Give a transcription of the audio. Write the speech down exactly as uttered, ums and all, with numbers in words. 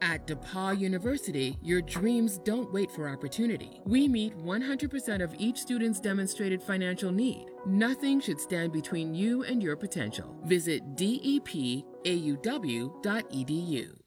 At DePauw University, your dreams don't wait for opportunity. We meet one hundred percent of each student's demonstrated financial need. Nothing should stand between you and your potential. Visit D E P A U W dot E D U.